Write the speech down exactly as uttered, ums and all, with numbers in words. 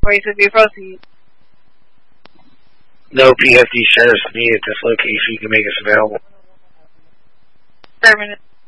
Where you took your proceeds. No P F D shares to me at this location. You can make us available. Thirty minutes.